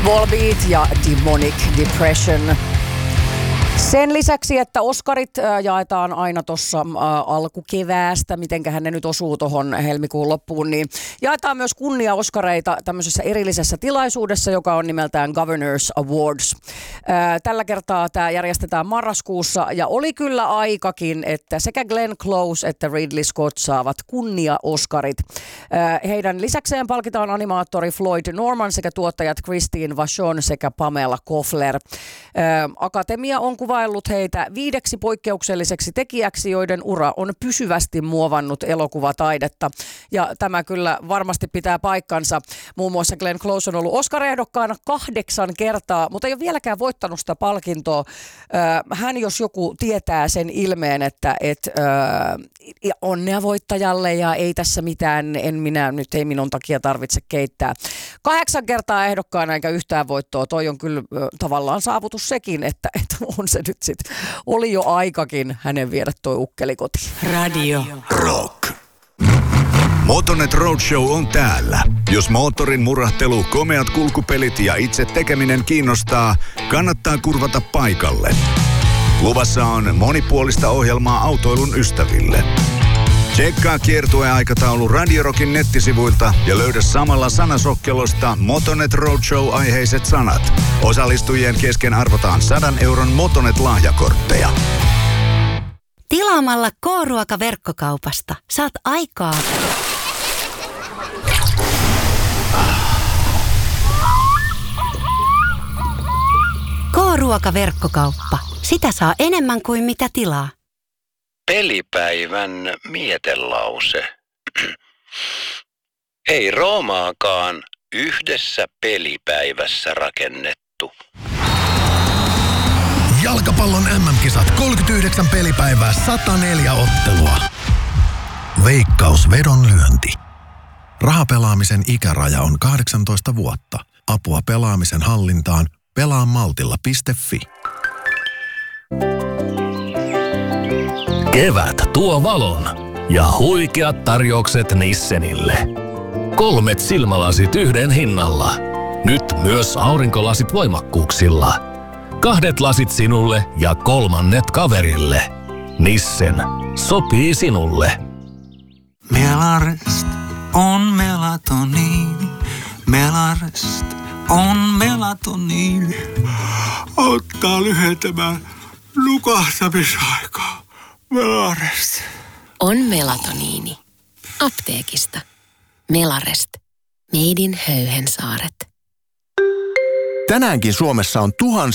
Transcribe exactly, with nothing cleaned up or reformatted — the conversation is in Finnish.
Volbeat ja Demonic Depression. Sen lisäksi, että Oscarit jaetaan aina tuossa alkukeväästä, mitenköhän ne nyt osuu tuohon helmikuun loppuun, niin jaetaan myös kunnia-oskareita tämmöisessä erillisessä tilaisuudessa, joka on nimeltään Governors Awards. Tällä kertaa tämä järjestetään marraskuussa ja oli kyllä aikakin, että sekä Glenn Close että Ridley Scott saavat kunnia-oskarit. Heidän lisäkseen palkitaan animaattori Floyd Norman sekä tuottajat Christine Vachon sekä Pamela Koffler. Akatemia on kuvaillut heitä viideksi poikkeukselliseksi tekijäksi, joiden ura on pysyvästi muovannut elokuvataidetta. Ja tämä kyllä varmasti pitää paikkansa. Muun muassa Glenn Close on ollut Oscar-ehdokkaana kahdeksan kertaa, mutta ei ole vieläkään voittanut sitä palkintoa. Hän, jos joku tietää sen ilmeen, että et, äh, onnea voittajalle ja ei tässä mitään, en minä nyt ei minun takia tarvitse keittää. Kahdeksan kertaa ehdokkaana eikä yhtään voittoa. Toi on kyllä äh, tavallaan saavutus sekin, että, että on se nyt sit. Oli jo aikakin hänen viedä toi ukkeli kotiin. Radio Rock. Motonet Roadshow on täällä. Jos moottorin murahtelu, komeat kulkupelit ja itse tekeminen kiinnostaa, kannattaa kurvata paikalle. Luvassa on monipuolista ohjelmaa autoilun ystäville. Tsekkaa kiertueaikataulu Radio Rockin nettisivuilta ja löydä samalla sanasokkelosta Motonet Roadshow-aiheiset sanat. Osallistujien kesken arvotaan sadan euron Motonet-lahjakortteja. Tilaamalla K-ruoka-verkkokaupasta saat aikaa. K-ruoka-verkkokauppa. Sitä saa enemmän kuin mitä tilaa. Pelipäivän mietelause. Ei Roomaakaan yhdessä pelipäivässä rakennettu. Jalkapallon M M-kisat kolmekymmentäyhdeksän pelipäivää, sata neljä ottelua. Veikkaus vedonlyönti. Rahapelaamisen ikäraja on kahdeksantoista vuotta. Apua pelaamisen hallintaan pelaamaltilla piste fi. Kevät tuo valon ja huikeat tarjoukset Nissenille. Kolmet silmälasit yhden hinnalla. Nyt myös aurinkolasit voimakkuuksilla. Kahdet lasit sinulle ja kolmannet kaverille. Nissen. Sopii sinulle. Melarest on melatoniini. Melarest on melatoniini. Auttaa lyhentämään nukahtamisaikaa. Melarest. On melatoniini. Apteekista. Melarest. Made in Höyhensaaret. Tänäänkin Suomessa on tuhansia